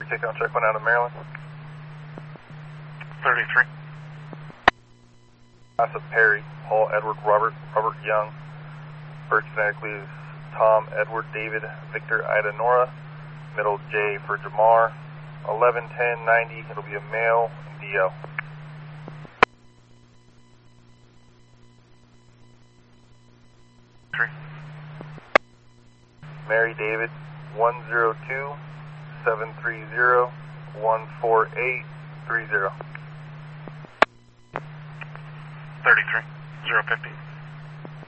takedown check one out of Maryland. 33. Class of Perry, Paul Edward Robert Young. Birth phonetically is Tom Edward David Victor Ida Nora. Middle J for Jamar. 11-10-90, it'll be a male DL. Mary David, 102-730-14830. 33, 050.